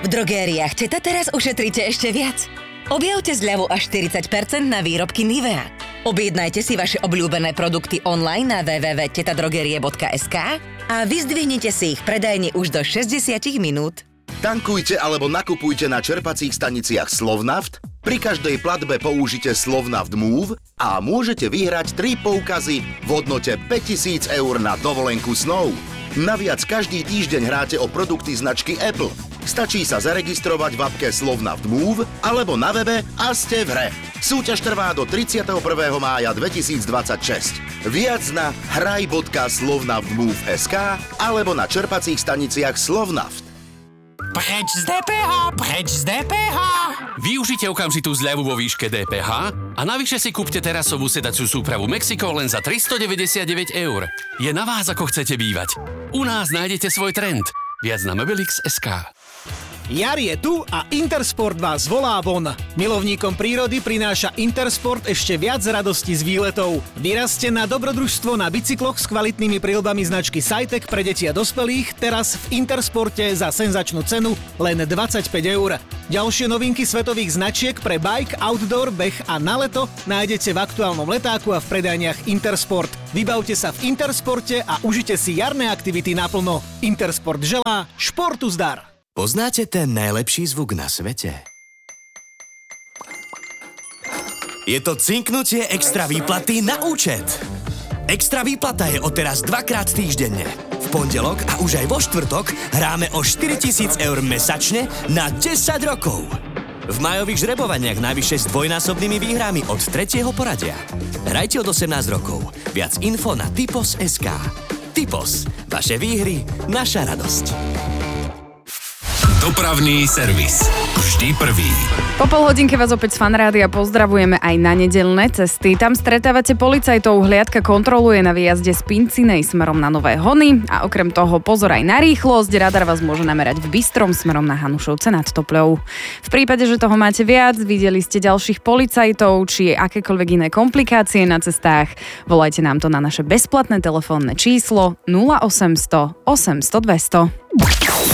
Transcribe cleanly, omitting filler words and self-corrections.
V drogériách Teta teraz ušetríte ešte viac. Objavte zľavu až 40% na výrobky Nivea. Objednajte si vaše obľúbené produkty online na www.tetadrogerie.sk a vyzdvihnite si ich predajne už do 60 minút. Tankujte alebo nakupujte na čerpacích staniciach Slovnaft, pri každej platbe použite Slovnaft Move a môžete vyhrať 3 poukazy v hodnote 5000 eur na dovolenku snov. Naviac každý týždeň hráte o produkty značky Apple. Stačí sa zaregistrovať v appke Slovnaft Move alebo na webe a ste v hre. Súťaž trvá do 31. mája 2026. Viac na hraj.slovnaftmove.sk alebo na čerpacích staniciach Slovnaft. Preč z DPH, preč z DPH! Využite okamžitú zľavu vo výške DPH a navyše si kúpte terasovú sedaciu súpravu Mexico len za 399 eur. Je na vás, ako chcete bývať. U nás nájdete svoj trend. Viac na Mobilix.sk. Jar je tu a Intersport vás volá von. Milovníkom prírody prináša Intersport ešte viac radosti z výletov. Vyrazte na dobrodružstvo na bicykloch s kvalitnými príľbami značky Cytec pre deti a dospelých teraz v Intersporte za senzačnú cenu len 25 eur. Ďalšie novinky svetových značiek pre bike, outdoor, beh a na leto nájdete v aktuálnom letáku a v predajniach Intersport. Vybavte sa v Intersporte a užite si jarné aktivity naplno. Intersport želá športu zdar. Poznáte ten najlepší zvuk na svete? Je to cinknutie extra výplaty na účet. Extra výplata je odteraz 2-krát týždenne. V pondelok a už aj vo štvrtok hráme o 4000 eur mesačne na 10 rokov. V majových žrebovaniach najvyššie s dvojnásobnými výhrami od 3. poradia. Hrajte od 18 rokov. Viac info na Typos.sk. Typos. Vaše výhry, naša radosť. Dopravný servis. Vždy prvý. Po polhodinke vás opäť z Fanrádia pozdravujeme aj na nedeľné cesty. Tam stretávate policajtov, hliadka kontroluje na výjazde z Pincinej smerom na Nové Hony a okrem toho pozor aj na rýchlosť. Radar vás môže namerať v Bystrom smerom na Hanušovce nad Topľou. V prípade, že toho máte viac, videli ste ďalších policajtov či akékoľvek iné komplikácie na cestách, volajte nám to na naše bezplatné telefónne číslo 0800 800 200.